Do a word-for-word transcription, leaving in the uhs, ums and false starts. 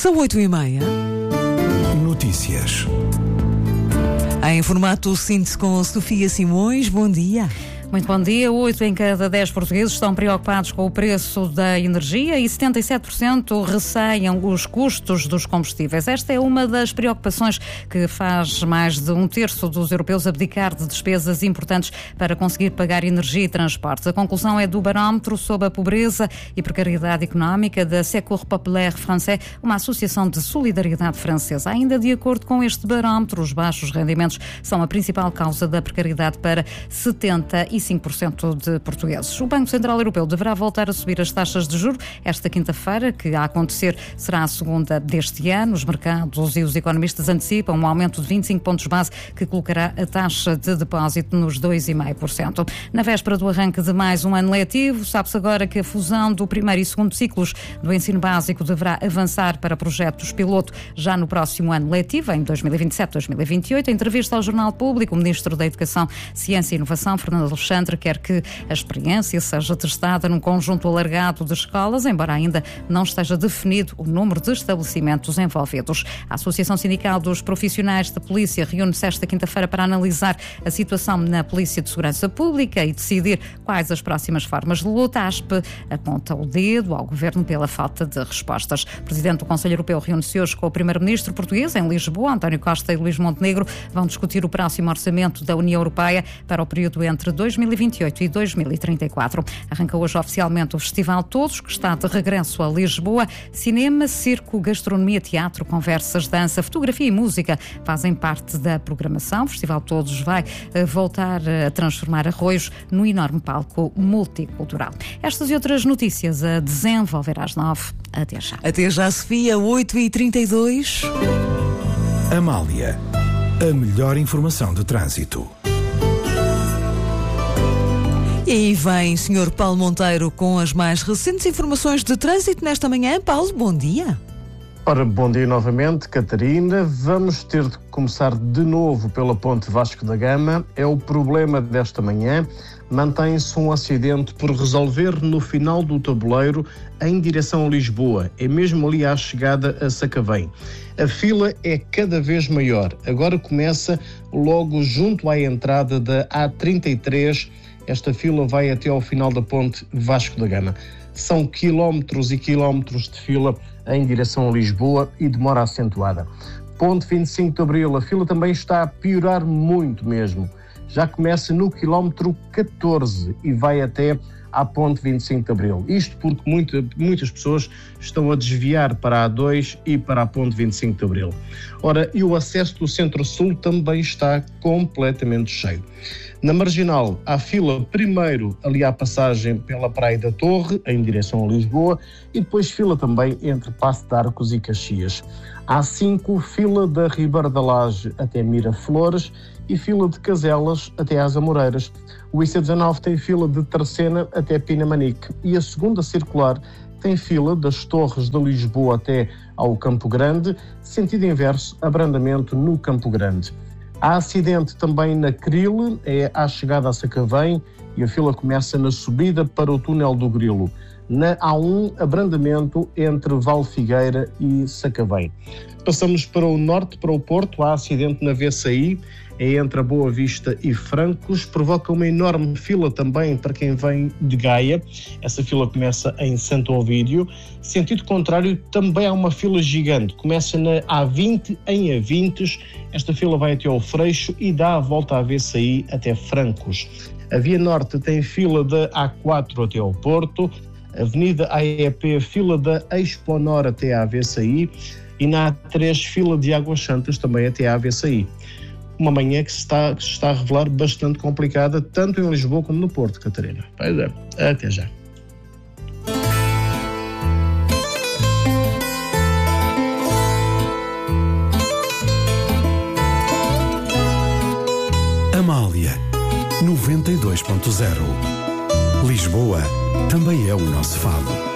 São oito e meia. Notícias. Em formato síntese com Sofia Simões, bom dia. Muito bom dia. Oito em cada dez portugueses estão preocupados com o preço da energia e setenta e sete por cento receiam os custos dos combustíveis. Esta é uma das preocupações que faz mais de um terço dos europeus abdicar de despesas importantes para conseguir pagar energia e transportes. A conclusão é do barómetro sobre a pobreza e precariedade económica da Secours Populaire Français, uma associação de solidariedade francesa. Ainda de acordo com este barómetro, os baixos rendimentos são a principal causa da precariedade para setenta e cinco por cento de portugueses. O Banco Central Europeu deverá voltar a subir as taxas de juros esta quinta-feira, que a acontecer será a segunda deste ano. Os mercados e os economistas antecipam um aumento de vinte e cinco pontos base que colocará a taxa de depósito nos dois vírgula cinco por cento. Na véspera do arranque de mais um ano letivo, sabe-se agora que a fusão do primeiro e segundo ciclos do ensino básico deverá avançar para projetos piloto já no próximo ano letivo, em dois mil e vinte e sete, dois mil e vinte e oito. Em entrevista ao Jornal Público, o Ministro da Educação, Ciência e Inovação, Fernando Alexandre, quer que a experiência seja testada num conjunto alargado de escolas, embora ainda não esteja definido o número de estabelecimentos envolvidos. A Associação Sindical dos Profissionais da Polícia reúne-se esta quinta-feira para analisar a situação na Polícia de Segurança Pública e decidir quais as próximas formas de luta. A ASP aponta o dedo ao Governo pela falta de respostas. O Presidente do Conselho Europeu reúne-se hoje com o Primeiro-Ministro português em Lisboa. António Costa e Luís Montenegro vão discutir o próximo orçamento da União Europeia para o período entre dois mil e vinte e oito e dois mil e trinta e quatro. Arranca hoje oficialmente o Festival Todos, que está de regresso a Lisboa. Cinema, circo, gastronomia, teatro, conversas, dança, fotografia e música fazem parte da programação. O Festival Todos vai voltar a transformar Arroios no enorme palco multicultural. Estas e outras notícias a desenvolver às nove. Até já. Até já, Sofia, oito e trinta e dois. Amália, a melhor informação de trânsito. E aí vem senhor Paulo Monteiro com as mais recentes informações de trânsito nesta manhã. Paulo, bom dia. Ora, bom dia novamente, Catarina. Vamos ter de começar de novo pela Ponte Vasco da Gama. É o problema desta manhã. Mantém-se um acidente por resolver no final do tabuleiro em direção a Lisboa. É mesmo ali à chegada a Sacavém. A fila é cada vez maior. Agora começa logo junto à entrada da A trinta e três. Esta fila vai até ao final da Ponte Vasco da Gama. São quilómetros e quilómetros de fila em direção a Lisboa e demora acentuada. Ponte vinte e cinco de Abril, a fila também está a piorar muito mesmo. Já começa no quilómetro catorze e vai até à Ponte vinte e cinco de Abril. Isto porque muita, muitas pessoas estão a desviar para a A dois e para a Ponte vinte e cinco de Abril. Ora, e o acesso do Centro-Sul também está completamente cheio. Na Marginal, há fila primeiro ali à passagem pela Praia da Torre, em direção a Lisboa, e depois fila também entre Paço de Arcos e Caxias. Há cinco, fila da Ribeira da Laje até Miraflores e fila de Caselas até às Amoreiras. O I C dezanove tem fila de Terceira até Pinamanique e a segunda circular tem fila das Torres de Lisboa até ao Campo Grande, sentido inverso, abrandamento no Campo Grande. Há acidente também na Cril, é à chegada a Sacavém e a fila começa na subida para o túnel do Grilo. Na A um, abrandamento entre Valfigueira e Sacavém. Passamos para o norte, para o Porto, há acidente na V C I, é entre a Boa Vista e Francos, provoca uma enorme fila também para quem vem de Gaia. Essa fila começa em Santo Ovídio. Sentido contrário, também há uma fila gigante, começa na A vinte em Avintes, esta fila vai até ao Freixo e dá a volta à V C I até Francos. A Via Norte tem fila da A quatro até ao Porto, Avenida A E P, fila da Exponor até à V C I e na A três, fila de Águas Santas também até à V C I. Uma manhã que se está, que se está a revelar bastante complicada, tanto em Lisboa como no Porto, Catarina. Pois é, até já. Amália, noventa e dois ponto zero. Lisboa também é o nosso fado.